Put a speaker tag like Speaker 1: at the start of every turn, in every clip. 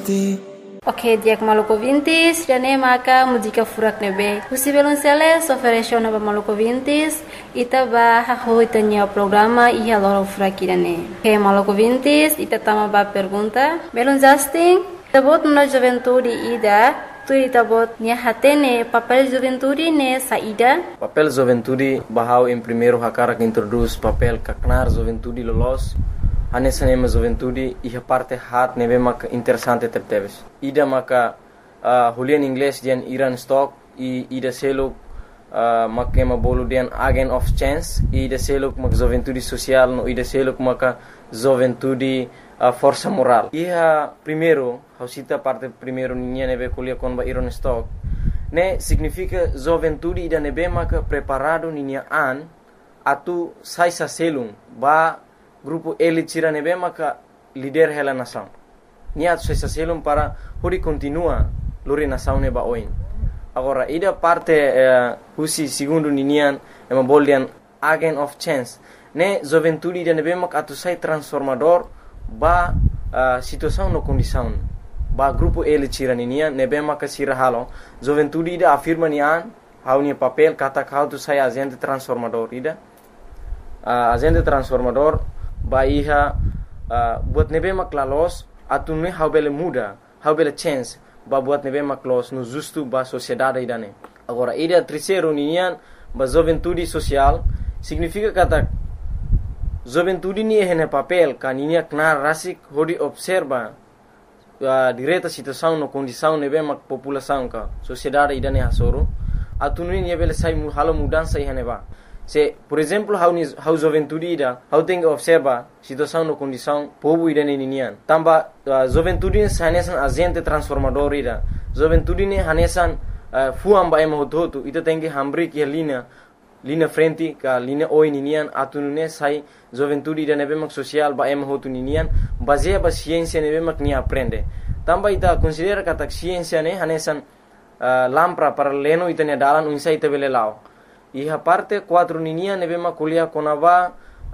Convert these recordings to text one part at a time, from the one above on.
Speaker 1: Ok, dia Maluco Vintis, jane maka música furak nebe. Husi Belonceles ofereceu na Maluco Vintis, ita ba haho itanya programa ia loro furak irane. Ok, Maluco Vintis, ita tama ba pergunta. Belon Justin, tabot na juventude ida, tu tabot nia hatene papel juventude ne saída.
Speaker 2: Papel juventude bahau em primeiro hakara que introduz papel kaknar juventude lolos. Anessa nema juventude e a parte hat neve maka interessante tepteves. Ida maka hulian inglês dian Iran stock e ida selo maka ema bolu dian agent of chance e ida selo maka juventude social no ida selo maka juventude força moral. E a primeiro, hausita parte primeiro ninha neve kulia kon ba Iran stock. Ne significa juventude ida neve maka preparado ninha an atu sai sa selum ba grupo elite tira nebe maka líder hela nação. Niat se selum para hori continua lori nação neba oin. Agora ida parte husi segundo ninian ema boldian agent of chance. Ne juventude ida nebe maka atu sai transformador ba situação no condição. Ba grupo elite tira ninian nebe maka sira halo. Juventude ida afirma nian haunia papel kata kau tu sai agente transformador ida. Agente transformador Bahia buat nebe maklalos atune haubele muda haubele chance ba buat nebe maklos no justo ba sociedade idane. Agora ida terceiro nian ba juventude social significa kata juventude ni hene papel kaninia knar rasik hodi observa direta situação no condição nebe mak população ka sociedade idane hasoro atune ni bele sai halo mudança hene ba. Se, por exemplo, how juventude ida, how tem que observa situação no condição povo ida ninian. Tamba juventude hanesan agente transformador ida. Juventude ne hanesan fuam ba ema hotu ita tem que hambri que linha frente ka linha oi ninian atunune sai juventude ida nebe mak social ba ema hotu ninian baseia ba ciência nebe mak ni aprende. Tamba ita considera kata ciência ne hanesan lampra para leno ita ne dalan unsa ita bele lao. E a parte 4 ninia nebe makulia konava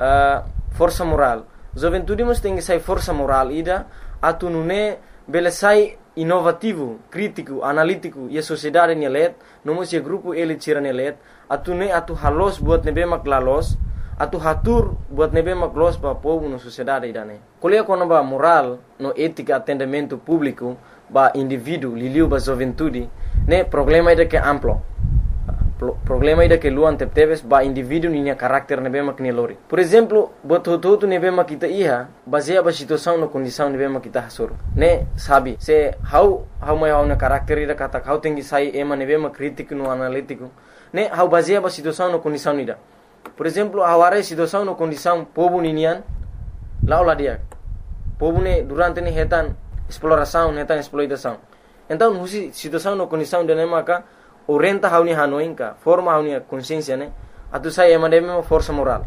Speaker 2: força moral. Juventude mas tem que sai força moral ida atunune bele sai inovativo, crítico, analítico e a sociedade nelet, nomos e grupo ele tira nelet, atune atu halos buat nebe maklalos, atu hatur buat nebe maklos ba povo no sociedade idane. Kulia konava moral no ética atendimento público ba indivíduo liliu ba juventude, ne problema ida que amplo. Problema ida que luan tepteves ba indivíduo ninya carácter nebe mak nelori. Por exemplo, bototo nebe mak kita iha baseia ba situação no condição nebe mak kita hasur. Ne sabe se how mai na carácter ida kata how tengi sai ema nebe mak crítico no analítico. Ne how baseia ba situação no condição ida. Por exemplo, aware situação no condição povo ninian laula dia. Povo ne durante ne hetan exploração, hetan exploitação. Então, husi situação no condição de nemaka orienta hauni hanoinka forma hauni consciência ne atu sai emademe força moral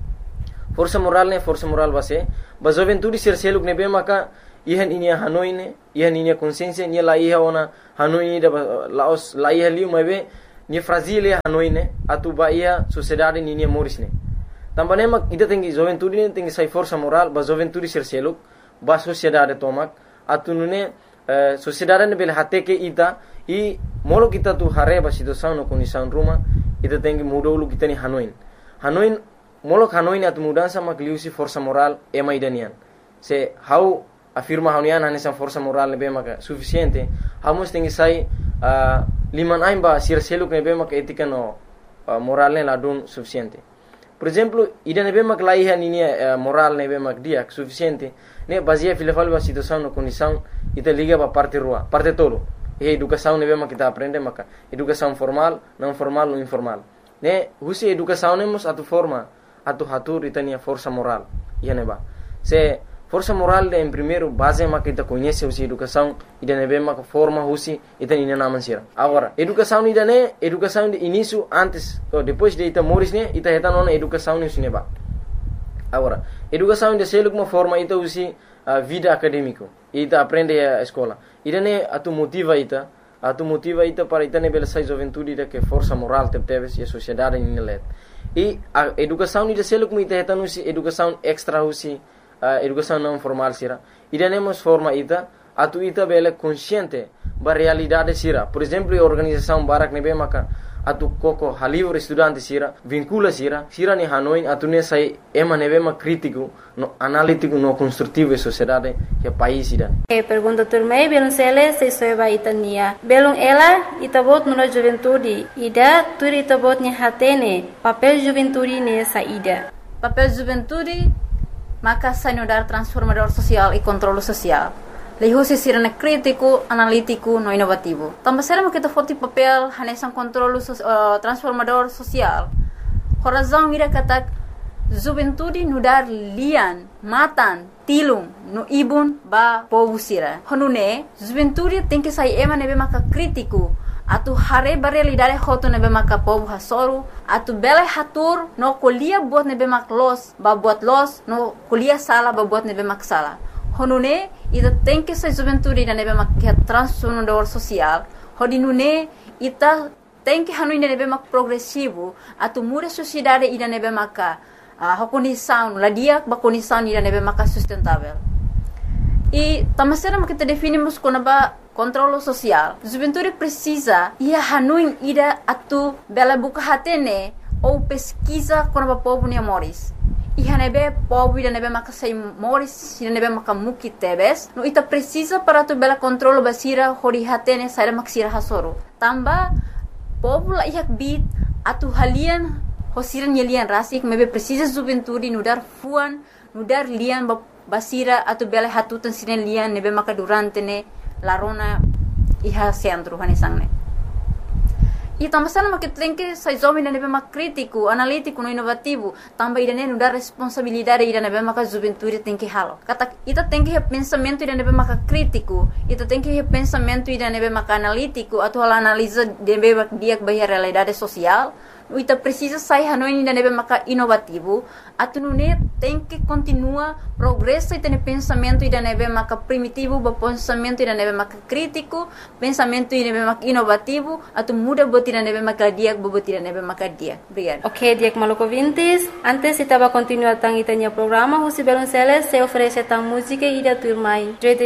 Speaker 2: força moral base ba juventude ser seluk ne be maka ihan inia hanoine ihan inia consciência ni la iha ona hanoine da laos la iha liu mabe ni fragile hanoine atu ba ia sociedade ni morisne tambane mak ida tengi juventude ne tengi sai força moral ba juventude ser seluk ba sociedade tomak atu nune sociedade ne bel hateke ita e molo kita tu hareba situação no condição ruma ita tem que mudar o kita ni hanoin molo hanoin atu mudança makliusi força moral ema idanian se how afirma haunian hanesan força moral ne bema suficiente hamos tem que sai liman aimba sir seluk ne bema etika no moral ne ladun suficiente. Por exemplo, ida ne bema laiha ni moral ne bema dia suficiente ne baseia filafal ba situação no condição ita liga ba parte rua parte todo. E educação nebe mak kita aprende maka educação formal, não formal ou informal. Ne husi educação nemos atu forma atu hatur itania força moral. Ia neba. Se força moral em primeiro base mak kita conhece husi educação ida nebe mak forma husi itania naman sira. Agora, educação ida ne educação de início antes ou depois de ita moris ne ita hetan ona educação ne suneba. Agora, educação de seluk uma forma ita husi vida acadêmico. Ita aprende a escola. Ida ne atu motiva ita para ita ne bela sai juventude ida que força moral tepteves e a sociedade nilet. E a educação ida seluk mu ita etanusi educação extra husi educação não formal sira. Ida nemos forma ita atu ita bele consciente ba realidade sira. Por exemplo, a organização Barak nebe maka atu koko halivre estudante sira vincula sira ni Hanoi atu ne sai ema nebe ma crítico no analítico no construtivo e sociedade que país ida.
Speaker 1: Pergunta turmei belum sele se soeba itania belum ela itabot nuna juventude ida tur itabot ni hatene papel juventude ne saída.
Speaker 3: Papel juventude maka sanudar transformador social e controle social. Lehusi sirene crítico, analítico, no inovativo. Também será que forte papel hanesan controle transformador social. Horazão ira katak juventude nudar lian, matan, tilung, no ibun ba povo sira. Honune juventude tem que sair ema nebe maka crítico. Atu hare ba realidade hoto nebe maka povo hasoru. Atu bela hatur no kolia buat nebe mak los, ba buat los, no kolia sala ba buat nebe mak sala. Honune ita tem que ser juventude ida nebe mak transformador social. Hodinune ita tem que hanu ida nebe mak progressivo. Atu muda sociedade ida nebe maka condição, ladia ba condição ida nebe maka sustentável. E tamasera kita definimos como ba controle social. Juventude precisa ia hanu ida atu bela buka hatene ou pesquisa como ba povo ne moris. Iha nebe povo ida nebe maka sai moris ida nebe maka muki tebes no ita precisa para tu bela controle basira hori hatene sai maksira hasoro tamba povo la ihak bit atu halian hosiran yelian rasik mebe precisa juventude nudar fuan nudar lian basira atu bela hatutan sinen lian nebe maka durante ne larona iha centro hanesangne. E também sama que tem que sai jovem na nebe mak crítico, analítico, no inovativo, também ida ne dar responsabilidade ida nebe mak juventude tem que halo. Kata ita tem que pensamento ida nebe mak crítico, ita tem que pensamento ida nebe mak analítico, atau analisa nebe mak dia bahia realidade social. Ita precisa sair hanoi ida nebe mak inovativo, atu nune tem que continua progresso ita ne pensamento ida nebe mak primitivo, ba pensamento ida nebe mak crítico, pensamento ida nebe mak inovativo, atu muda tira nebe makadia, bobo tira nebe makadia. Obrigada.
Speaker 1: Ok, Diak Maluco Vintes. Antes estava continuando itanya programa, Husi Belonceles se oferece tang música e da turmai.